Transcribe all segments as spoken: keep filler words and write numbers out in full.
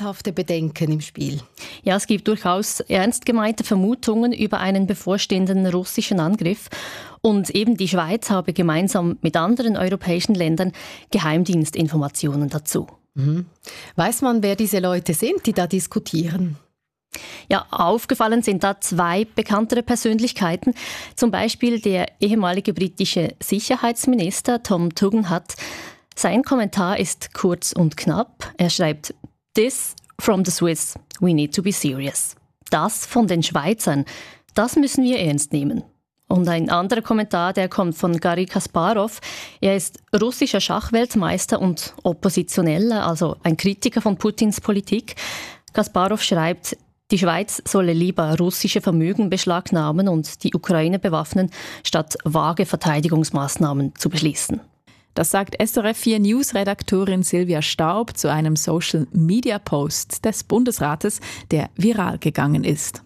ernsthafte Bedenken im Spiel. Ja, es gibt durchaus ernst gemeinte Vermutungen über einen bevorstehenden russischen Angriff. Und eben die Schweiz habe gemeinsam mit anderen europäischen Ländern Geheimdienstinformationen dazu. Mhm. Weiß man, wer diese Leute sind, die da diskutieren? Ja, aufgefallen sind da zwei bekanntere Persönlichkeiten. Zum Beispiel der ehemalige britische Sicherheitsminister Tom Tugendhat. Sein Kommentar ist kurz und knapp. Er schreibt: "This from the Swiss, we need to be serious." Das von den Schweizern, das müssen wir ernst nehmen. Und ein anderer Kommentar, der kommt von Garry Kasparov. Er ist russischer Schachweltmeister und Oppositioneller, also ein Kritiker von Putins Politik. Kasparov schreibt: Die Schweiz solle lieber russische Vermögen beschlagnahmen und die Ukraine bewaffnen, statt vage Verteidigungsmaßnahmen zu beschließen. Das sagt S R F vier News-Redaktorin Silvia Staub zu einem Social-Media-Post des Bundesrates, der viral gegangen ist.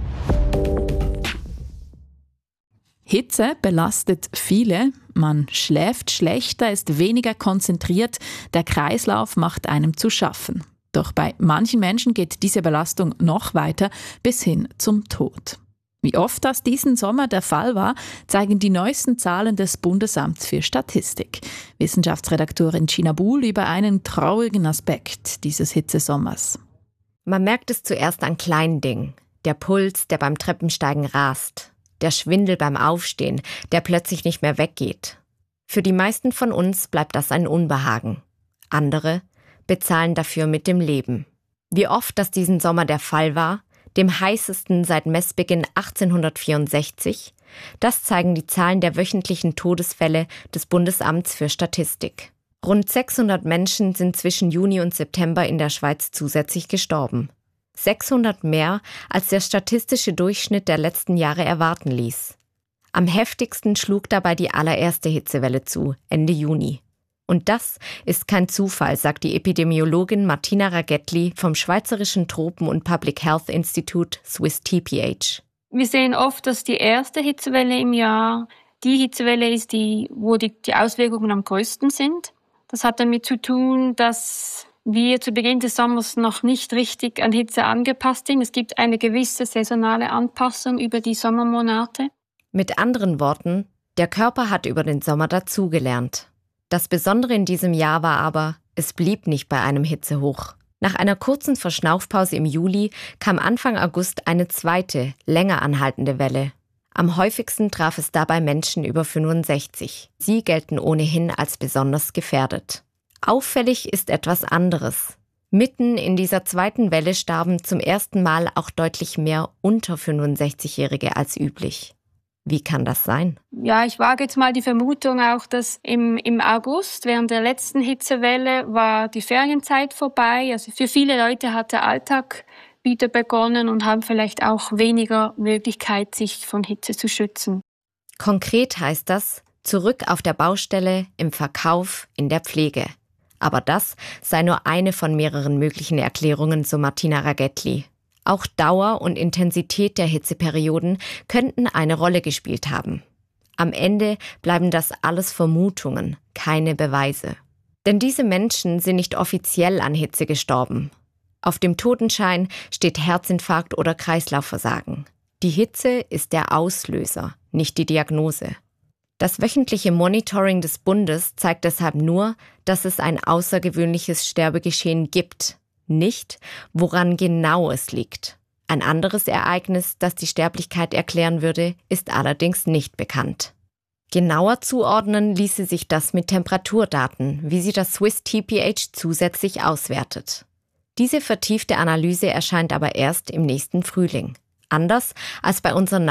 Hitze belastet viele. Man schläft schlechter, ist weniger konzentriert. Der Kreislauf macht einem zu schaffen. Doch bei manchen Menschen geht diese Belastung noch weiter bis hin zum Tod. Wie oft das diesen Sommer der Fall war, zeigen die neuesten Zahlen des Bundesamts für Statistik. Wissenschaftsredaktorin Gina Buhl über einen traurigen Aspekt dieses Hitzesommers. Man merkt es zuerst an kleinen Dingen. Der Puls, der beim Treppensteigen rast. Der Schwindel beim Aufstehen, der plötzlich nicht mehr weggeht. Für die meisten von uns bleibt das ein Unbehagen. Andere bezahlen dafür mit dem Leben. Wie oft das diesen Sommer der Fall war, dem heißesten seit Messbeginn achtzehnhundertvierundsechzig, das zeigen die Zahlen der wöchentlichen Todesfälle des Bundesamts für Statistik. Rund sechshundert Menschen sind zwischen Juni und September in der Schweiz zusätzlich gestorben. sechshundert mehr, als der statistische Durchschnitt der letzten Jahre erwarten ließ. Am heftigsten schlug dabei die allererste Hitzewelle zu, Ende Juni. Und das ist kein Zufall, sagt die Epidemiologin Martina Ragetli vom Schweizerischen Tropen- und Public Health Institute Swiss T P H. Wir sehen oft, dass die erste Hitzewelle im Jahr die Hitzewelle ist, die, wo die, die Auswirkungen am größten sind. Das hat damit zu tun, dass wir zu Beginn des Sommers noch nicht richtig an Hitze angepasst sind. Es gibt eine gewisse saisonale Anpassung über die Sommermonate. Mit anderen Worten, der Körper hat über den Sommer dazugelernt. Das Besondere in diesem Jahr war aber, es blieb nicht bei einem Hitzehoch. Nach einer kurzen Verschnaufpause im Juli kam Anfang August eine zweite, länger anhaltende Welle. Am häufigsten traf es dabei Menschen über fünfundsechzig. Sie gelten ohnehin als besonders gefährdet. Auffällig ist etwas anderes. Mitten in dieser zweiten Welle starben zum ersten Mal auch deutlich mehr unter fünfundsechzigjährige als üblich. Wie kann das sein? Ja, ich wage jetzt mal die Vermutung auch, dass im, im August, während der letzten Hitzewelle, war die Ferienzeit vorbei. Also für viele Leute hat der Alltag wieder begonnen und haben vielleicht auch weniger Möglichkeit, sich von Hitze zu schützen. Konkret heißt das, zurück auf der Baustelle, im Verkauf, in der Pflege. Aber das sei nur eine von mehreren möglichen Erklärungen, so Martina Ragetli. Auch Dauer und Intensität der Hitzeperioden könnten eine Rolle gespielt haben. Am Ende bleiben das alles Vermutungen, keine Beweise. Denn diese Menschen sind nicht offiziell an Hitze gestorben. Auf dem Totenschein steht Herzinfarkt oder Kreislaufversagen. Die Hitze ist der Auslöser, nicht die Diagnose. Das wöchentliche Monitoring des Bundes zeigt deshalb nur, dass es ein außergewöhnliches Sterbegeschehen gibt. Nicht, woran genau es liegt. Ein anderes Ereignis, das die Sterblichkeit erklären würde, ist allerdings nicht bekannt. Genauer zuordnen ließe sich das mit Temperaturdaten, wie sie das Swiss T P H zusätzlich auswertet. Diese vertiefte Analyse erscheint aber erst im nächsten Frühling. Anders als bei unseren